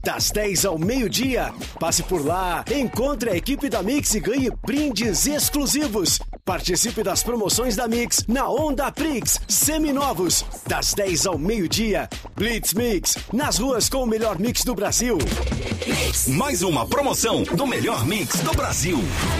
das 10 ao meio-dia. Passe por lá, encontre a equipe da Mix e ganhe brindes exclusivos. Participe das promoções da Mix na Onda Prix, seminovos, das 10 ao meio-dia. Blitz Mix, nas ruas com o melhor mix do Brasil. Mais uma promoção do melhor mix do Brasil.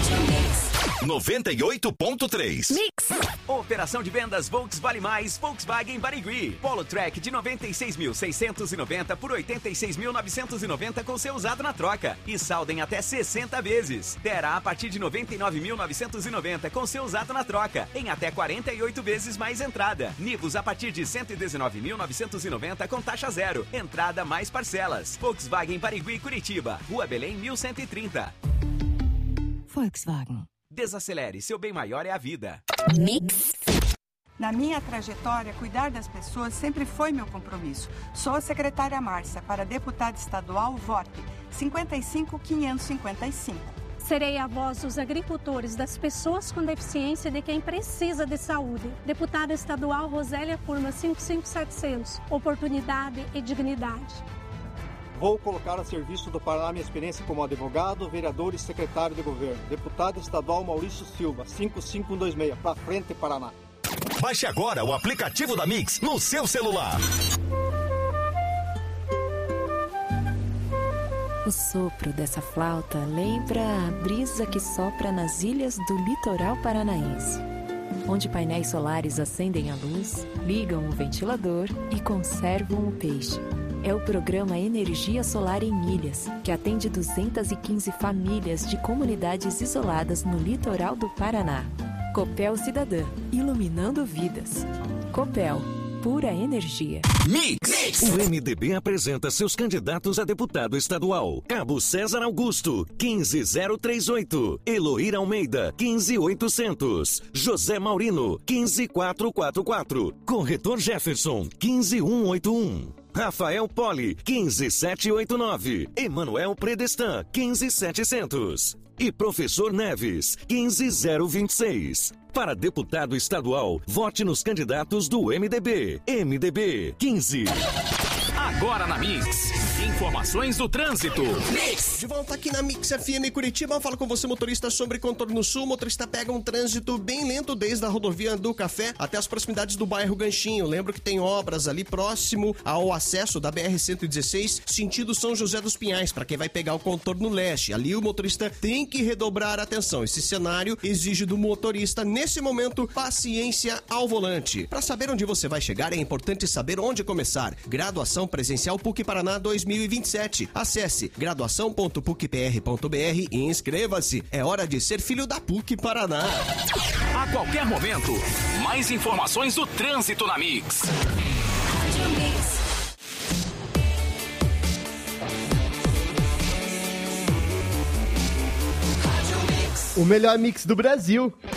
98.3 Mix. Operação de vendas Volks Vale Mais, Volkswagen Barigui. Polo Track de 96.690 por 86.990 com seu usado na troca. E saldem até 60 vezes. Terá a partir de 99.990 com seu usado na troca. Em até 48 vezes mais entrada. Nivus a partir de 119.990 com taxa zero. Entrada mais parcelas. Volkswagen Barigui, Curitiba. Rua Belém, 1130. Volkswagen. Desacelere, seu bem maior é a vida. Mix. Na minha trajetória, cuidar das pessoas sempre foi meu compromisso. Sou a secretária Márcia, para deputada estadual, vote 55555. Serei a voz dos agricultores, das pessoas com deficiência e de quem precisa de saúde. Deputada estadual Rosélia Furma, 55700. Oportunidade e dignidade. Vou colocar a serviço do Paraná minha experiência como advogado, vereador e secretário de governo. Deputado estadual Maurício Silva, 55126. Pra frente, Paraná. Baixe agora o aplicativo da Mix no seu celular. O sopro dessa flauta lembra a brisa que sopra nas ilhas do litoral paranaense, onde painéis solares acendem a luz, ligam o ventilador e conservam o peixe. É o programa Energia Solar em Ilhas, que atende 215 famílias de comunidades isoladas no litoral do Paraná. Copel Cidadã, iluminando vidas. Copel, pura energia. Mix. O MDB apresenta seus candidatos a deputado estadual. Cabo César Augusto, 15038. Eloíra Almeida, 15800. José Maurino, 15444. Corretor Jefferson, 15181. Rafael Poli, 15789. Emanuel Predestan, 15700. E Professor Neves, 15026. Para deputado estadual, vote nos candidatos do MDB. MDB 15. Agora na Mix, informações do trânsito. Mix. De volta aqui na Mix FM Curitiba, falo com você, motorista, sobre Contorno Sul. O motorista pega um trânsito bem lento desde a rodovia do Café até as proximidades do bairro Ganchinho. Lembro que tem obras ali próximo ao acesso da BR-116, sentido São José dos Pinhais, para quem vai pegar o Contorno Leste. Ali o motorista tem que redobrar a atenção. Esse cenário exige do motorista, nesse momento, paciência ao volante. Para saber onde você vai chegar, é importante saber onde começar. Graduação presencial PUC Paraná 2027. Acesse graduação.pucpr.br e inscreva-se. É hora de ser filho da PUC Paraná. A qualquer momento, mais informações do trânsito na Mix. O melhor mix do Brasil.